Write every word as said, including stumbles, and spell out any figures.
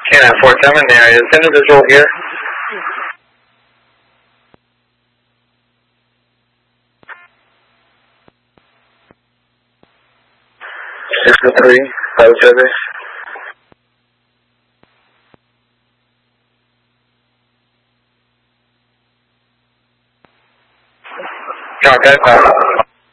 K nine four seven, there is individual here. six three, five seven. Okay,